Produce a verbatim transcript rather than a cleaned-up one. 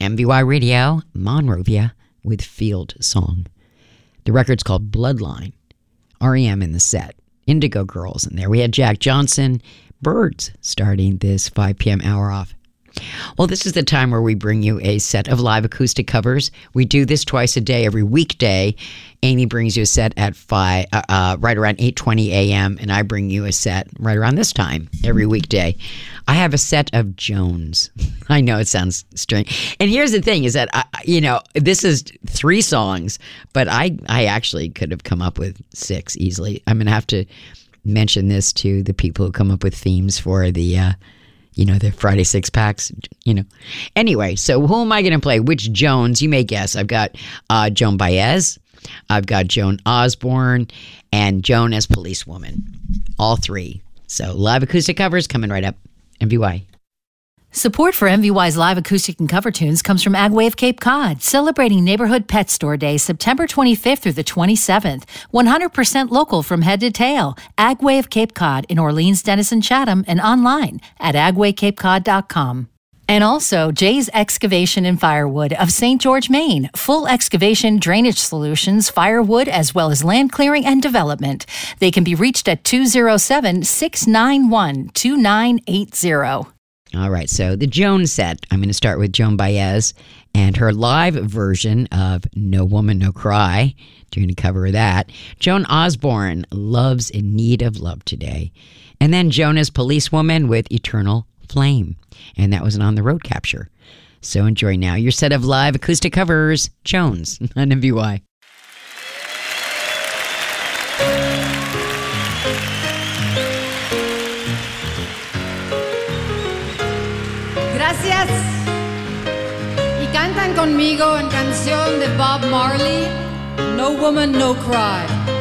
M V Y Radio, Monrovia with Field Song. The record's called Bloodline. R E M in the set. Indigo Girls in there. We had Jack Johnson, Birds, starting this five p.m. hour off. Well, this is the time where we bring you a set of live acoustic covers. We do this twice a day, every weekday. Amy brings you a set at five, uh, uh, right around eight twenty a.m., and I bring you a set right around this time every weekday. I have a set of Jones. I know it sounds strange. And here's the thing is that, I, you know, this is three songs, but I, I actually could have come up with six easily. I'm going to have to mention this to the people who come up with themes for the... Uh, You know, the Friday six packs, you know. Anyway, so who am I going to play? Which Jones? You may guess. I've got uh, Joan Baez. I've got Joan Osborne and Joan as Policewoman. All three. So live acoustic covers coming right up. M V Y. Support for M V Y's live acoustic and cover tunes comes from Agway of Cape Cod, celebrating Neighborhood Pet Store Day, September twenty-fifth through the twenty-seventh. one hundred percent local from head to tail. Agway of Cape Cod in Orleans, Denison, Chatham, and online at agway cape cod dot com. And also, Jay's Excavation and Firewood of Saint George, Maine. Full excavation, drainage solutions, firewood, as well as land clearing and development. They can be reached at two oh seven, six nine one, two nine eight zero. All right, so the Joan set. I'm going to start with Joan Baez and her live version of No Woman, No Cry. Doing a cover of that. Joan Osborne, Love's in Need of Love Today. And then Joan as Policewoman with Eternal Flame. And that was an On the Road capture. So enjoy now your set of live acoustic covers, Jones on M V Y. Gracias. Y cantan conmigo en canción de Bob Marley, No Woman, No Cry.